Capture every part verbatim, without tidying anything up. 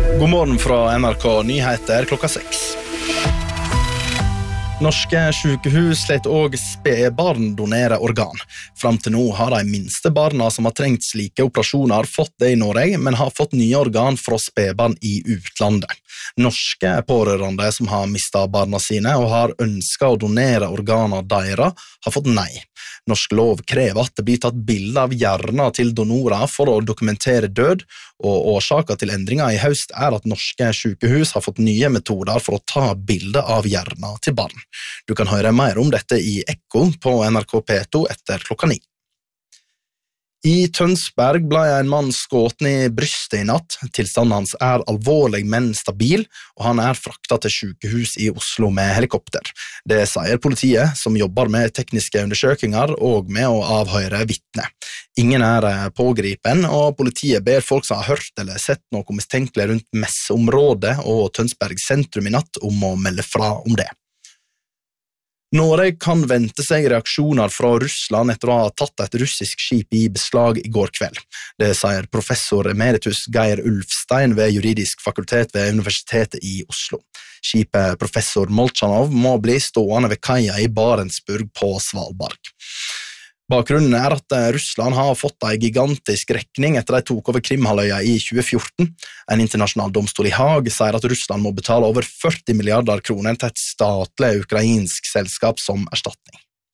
God morgen fra N R K Nyheter klokka seks. Norske sykehus let også spedbarn donere organ. Fram til nå har de minste barna som har trengt slike operasjoner fått det i Norge, men har fått nye organ fra spedbarn i utlandet. Norske pårørende som har mistet barna sine og har ønsket å donere organer deres, har fått nei. Norsk lov krever at det blir tatt bilder av hjernen til donorer for å dokumentere død, og årsaken til endringen i høst er at norske sykehus har fått nye metoder for å ta bilder av hjernen til barn. Du kan høre mer om dette i Ekko på N R K P to etter klokka ni. I Tønsberg ble en mann skutt i brystet i natt. Tilstanden hans er alvorlig, men stabil, og han er fraktet til sykehus i Oslo med helikopter. Det sier politiet, som jobber med tekniske undersøkelser og med å avhøre vitne. Ingen er pågripen, og politiet ber folk som har hørt eller sett noe mistenkelig rundt messeområdet og Tønsberg sentrum i natt om å melde fra om det. Norge kan vente seg reaksjoner fra Russland etter å ha tatt et russisk skip i beslag i går kveld. Det sier professor emeritus Geir Ulfstein ved juridisk fakultet ved Universitetet i Oslo. Skipet professor Molchanov må bli stående ved kaia i Barentsburg på Svalbard. Bakgrunnen er at Russland har fått en gigantisk rekning etter de tok over Krimhalvøya i tjue fjorten. En internasjonal domstol i Haag sier at Russland må betale over førti milliarder kroner til et statlig ukrainsk selskap som erstatning.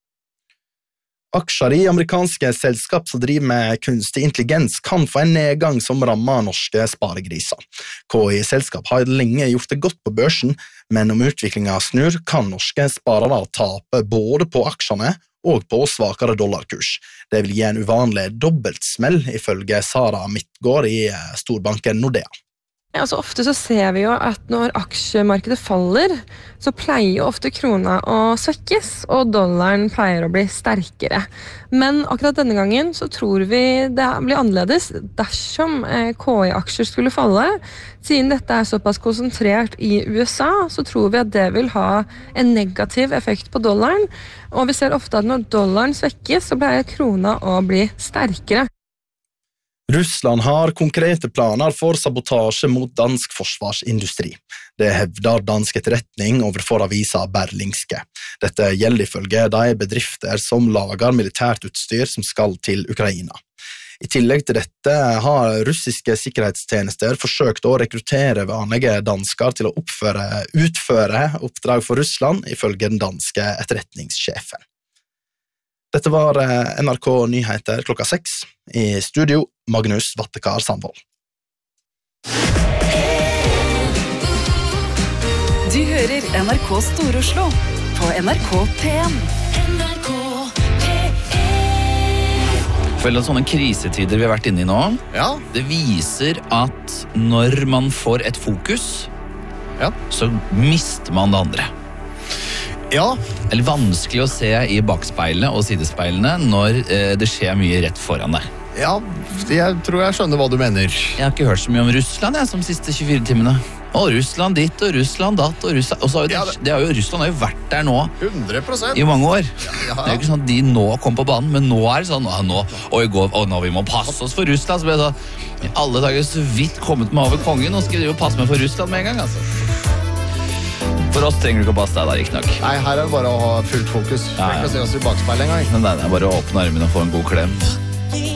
Aksjer i amerikanske selskap som driver med kunstig intelligens kan få en nedgang som rammer norske sparegriser. K I-selskap har lenge gjort det godt på børsen, men om utviklingen snur, kan norske sparere tape både på aksjene og på svakere dollarkurs. Det vil gi en uvanlig dobbeltsmell, ifølge Sara Midtgaard i storbanken Nordea. Ja, altså ofte så ser vi jo at når aksjemarkedet faller, så pleier jo ofte krona å svekkes, og dollaren pleier å bli sterkere. Men akkurat denne gangen så tror vi det blir annerledes dersom K I-aksjer skulle falle. Siden dette er såpass konsentrert i U S A, så tror vi at det vil ha en negativ effekt på dollaren. Og vi ser ofte at når dollaren svekkes, så pleier krona å bli sterkere. Russland har konkrete planer for sabotasje mot dansk forsvarsindustri. Det hevder dansk etterretning overfor avisa Berlingske. Dette gjelder ifølge de bedrifter som lager militært utstyr som skal til Ukraina. I tillegg til dette har russiske sikkerhetstjenester forsøkt å rekruttere vanlige dansker til å oppføre, utføre oppdrag for Russland, ifølge den danske etterretningssjefen. Dette var N R K Nyheter klokka seks. I studio, Magnus Vattekar Sandvold. Du hører N R K Stor-Oslo på N R K P en. N R K P en. Vel, sånne krisetider vi har vært inne i nå, ja. Det viser at når man får et fokus, ja. Så mister man det andre. Ja. Eller vanskelig å se i bakspeilene og sidespeilene når eh, det skjer mye rett foran deg. Ja, jeg tror jeg skjønner hva du mener. Jeg har ikke hørt så mye om Russland jeg, som siste tjuefire timene. Og Russland ditt, og Russland datt, og Russland... Og så har jo, ja, det, det har jo, Russland har jo vært der nå hundre prosent. I mange år. Ja, ja, ja. Det er jo ikke sånn at de nå kom på banen, men nå er det sånn, nå, og i går, og nå vi må passe oss for Russland, så ble det sånn, alle dager så vidt kommet med over kongen, nå skal vi jo passe med for Russland med en gang, altså. For oss trenger du ikke å passe deg der, ikke nok. Nei, her er det bare å ha fullt fokus. Ja, ja. Vi kan se oss i bakspeil en gang. Nei, det er bare å åpne armen og få en god klem.